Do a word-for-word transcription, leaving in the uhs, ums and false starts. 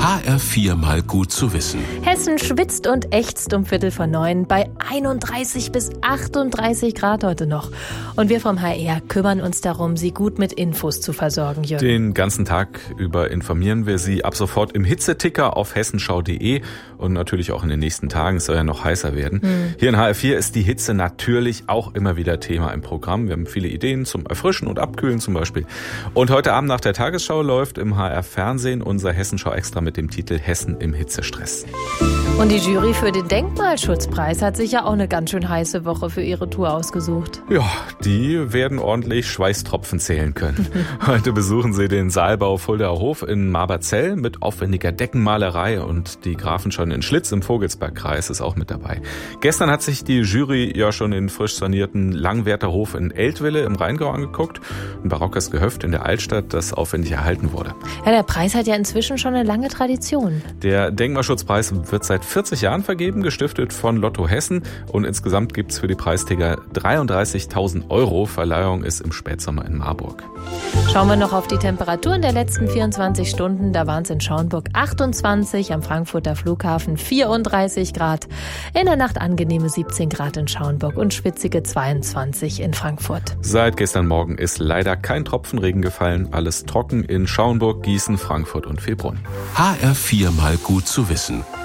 H R vier mal gut zu wissen. Hessen schwitzt und ächzt um Viertel vor neun bei einunddreißig bis achtunddreißig Grad heute noch. Und wir vom H R kümmern uns darum, Sie gut mit Infos zu versorgen, Jürgen. Den ganzen Tag über informieren wir Sie ab sofort im Hitzeticker auf hessenschau punkt de und natürlich auch in den nächsten Tagen. Es soll ja noch heißer werden. Hm. Hier in H R vier ist die Hitze natürlich auch immer wieder Thema im Programm. Wir haben viele Ideen zum Erfrischen und Abkühlen zum Beispiel. Und heute Abend nach der Tagesschau läuft im H R Fernsehen unser Hessenschau Extra mit dem Titel Hessen im Hitzestress. Und die Jury für den Denkmalschutzpreis hat sich ja auch eine ganz schön heiße Woche für ihre Tour ausgesucht. Ja, die werden ordentlich Schweißtropfen zählen können. Heute besuchen sie den Saalbau Fuldaer Hof in Marberzell mit aufwendiger Deckenmalerei und die Grafenscheune in Schlitz im Vogelsbergkreis ist auch mit dabei. Gestern hat sich die Jury ja schon den frisch sanierten Langwerter Hof in Eltville im Rheingau angeguckt. Ein barockes Gehöft in der Altstadt, das aufwendig erhalten wurde. Ja, der Preis hat ja inzwischen schon eine lange Tradition. Der Denkmalschutzpreis wird seit vierzig Jahren vergeben, gestiftet von Lotto Hessen. Und insgesamt gibt es für die Preisträger dreiunddreißigtausend Euro. Verleihung ist im Spätsommer in Marburg. Schauen wir noch auf die Temperaturen der letzten vierundzwanzig Stunden. Da waren es in Schaumburg achtundzwanzig, am Frankfurter Flughafen vierunddreißig Grad. In der Nacht angenehme siebzehn Grad in Schaumburg und schwitzige zweiundzwanzig in Frankfurt. Seit gestern Morgen ist leider kein Tropfen Regen gefallen. Alles trocken in Schaumburg, Gießen, Frankfurt und Vilbronn. H R vier mal gut zu wissen.